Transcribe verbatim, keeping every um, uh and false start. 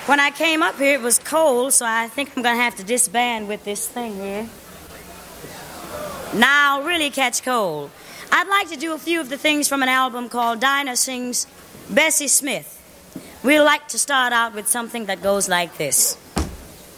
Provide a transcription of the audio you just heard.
When I came up here, it was cold, so I think I'm going to have to disband with this thing here. Now I'll really catch cold. I'd like to do a few of the things from an album called Dinah Sings Bessie Smith. We'd like to start out with something that goes like this.